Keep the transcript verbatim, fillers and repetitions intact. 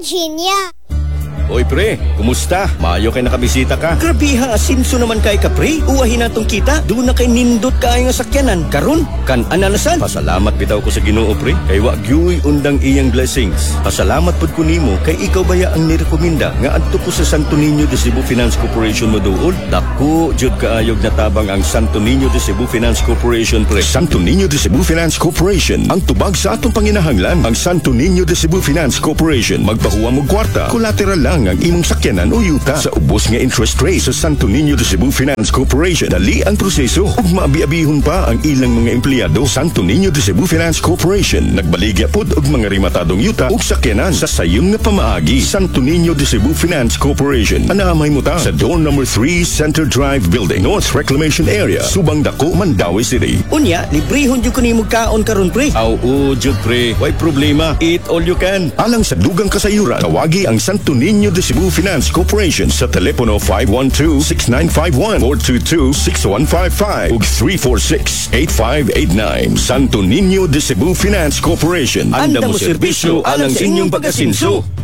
Virginia. Oy pre, kumusta? Maayo kay nakabisita ka. Grabiha, asinso naman kay ka pre. Uwahin natong kita. Doon na kay nindot kaayo nga sakyanan. Karon, kan analasan. Pasalamat bitaw ko sa Ginoo pre. Kay wa gyuy undang iyang blessings. Pasalamat pud ko nimo kay ikaw baya ang nirekomenda nga adto ko sa Santo Niño de Cebu Finance Corporation moduol. Dako jud kaayog natabang ang Santo Niño de Cebu Finance Corporation pre. Santo Niño de Cebu Finance Corporation. Ang tubag sa atong panginahanglan. Ang Santo Niño de Cebu Finance Corporation. Magpahuwa mo kwarta. Collateral lang ang imong sakyanan o yuta sa ubos nga interest rate sa Santo Niño de Cebu Finance Corporation. Dali ang proseso ug maabi-abihon pa ang ilang mga empleyado. Santo Niño de Cebu Finance Corporation nagbaligya pod og mga rematadong yuta ug sakyanan sa sayon nga pamaagi. Santo Niño de Cebu Finance Corporation. Anaamay mo ta sa door number three Center Drive Building, North Reclamation Area, Subang Dako, Mandawi City. Unya, librehon jud ko nimo kaon karon pre. Aw, oo jud pre. Why problema? Eat all you can. Alang sa dugang kasayuran, tawagi ang Santo Niño de Cebu Finance Corporation sa telepono five one two, six nine five one, four two two, six one five five ug three four six, eight five eight nine. Santo Niño de Cebu Finance Corporation. Anda mo serbisyo alang sa inyong pag-asinso.